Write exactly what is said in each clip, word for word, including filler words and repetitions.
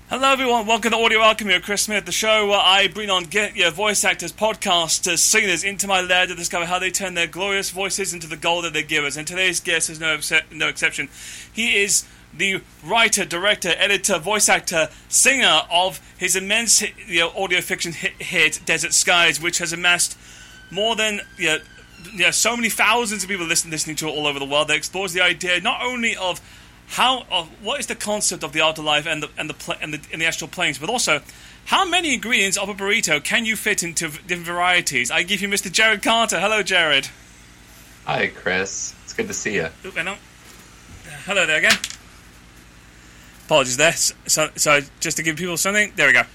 Hello everyone, welcome to Audio Alchemy with Chris Smith, the show where I bring on get your voice actors, podcasters, singers into my lair to discover how they turn their glorious voices into the gold that they give us. And today's guest is no, ex- no exception. He is the writer, director, editor, voice actor, singer of his immense hit, you know, audio fiction hit, hit Desert Skies, which has amassed more than you know, you know, so many thousands of people listen, listening to it all over the world. That explores the idea not only of How uh, what is the concept of the afterlife and the and the pl- and the, and the astral planes, but also how many ingredients of a burrito can you fit into v- different varieties? I give you Mister Jared Carter. Hello, Jared. Hi, Chris. It's good to see you. Oop, hang on. Hello there again. Apologies there. So, so just to give people something. There we go.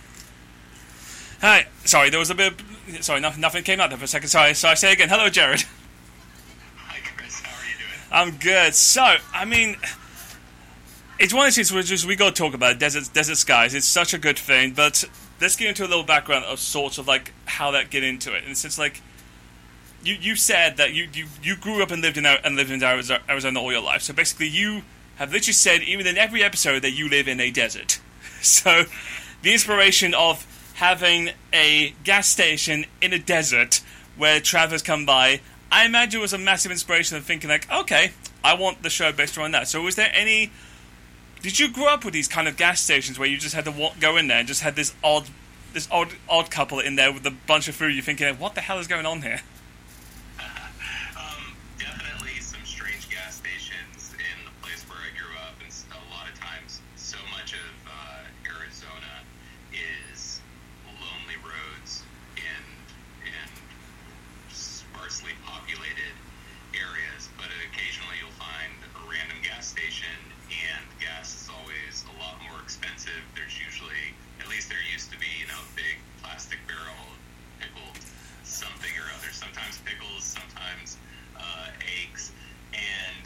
Hi. Sorry, there was a bit. Of, sorry, no, nothing came out there for a second. Sorry. So I say again. Hello, Jared. Hi, Chris. How are you doing? I'm good. So, I mean, it's one of these things where just we got to talk about desert, desert skies. It's such a good thing, but let's get into a little background of sorts of like how that get into it. And since like you you said that you, you, you grew up and lived in and lived in Arizona, Arizona all your life, so basically you have literally said even in every episode that you live in a desert. So the inspiration of having a gas station in a desert where travelers come by, I imagine it was a massive inspiration of thinking like, okay, I want the show based around that. So was there any... Did you grow up with these kind of gas stations where you just had to walk, go in there and just had this odd this odd odd couple in there with a bunch of food? You're thinking, what the hell is going on here? um, definitely some strange gas stations in the place where I grew up, and a lot of times so much of uh, Arizona is lonely roads in, in sparsely populated areas, but occasionally you'll find a random gas station, and gas is always a lot more expensive. There's usually, at least there used to be, you know, big plastic barrel pickled something or other, sometimes pickles, sometimes uh, eggs, and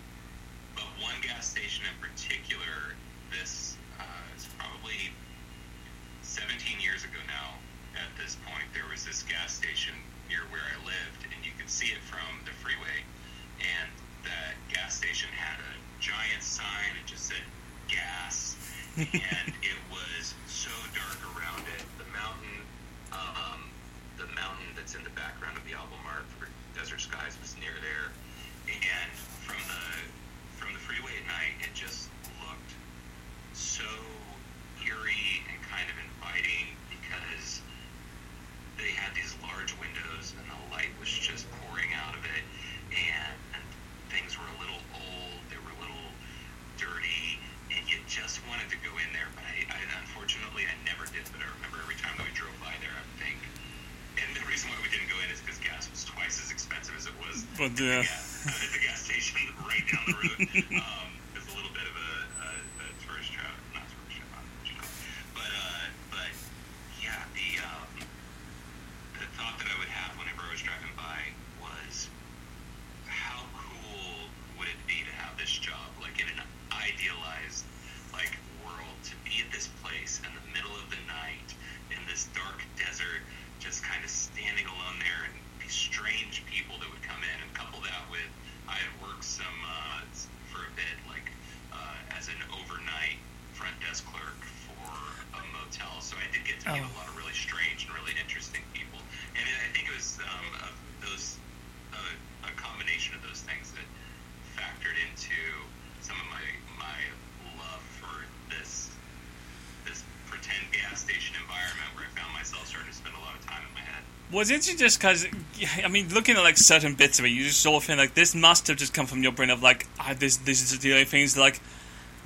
but one gas station in particular, this uh, is probably seventeen years ago now at this point, there was this gas station near where I lived, and you could see it from the freeway, and that gas station had a giant sign. It just said gas, and it was so dark around it. The mountain, um, the mountain that's in the background of the album art for Desert Skies was near there, and from the from the freeway at night, it just looked so eerie and kind of inviting because they had these large windows and the light was just pouring out of it, and, and things were a little old, they were a little dirty, and you just wanted to go in there. But I, I unfortunately I never did. But I remember every time that we drove by there, I would think, and the reason why we didn't go in is because gas was twice as expensive as it was But, at, the uh, gas, at the gas station right down the road. um, it was a little bit of a, a, a tourist trap, not tourist trap, not tourist trap. But uh, but yeah, the um, the thought that I would have whenever I was driving by was, how cool would it be to have this job, like in an idealized like world, to be at this place in the middle of the night in this dark desert, just kind of standing alone there, and these strange people that would come in, and couple that with I had worked some uh, for a bit, like uh, as an overnight front desk clerk for a motel, so I did get to meet Oh. a lot of really strange and really interesting people, and I think it was um, of those uh, a combination of those things that factored into some of my my love for this this pretend gas station environment where I found myself starting to spend a lot of time in my head. Was it just because, I mean, looking at like certain bits of it, you just sort of think like this must have just come from your brain of like, ah, this this is the only things like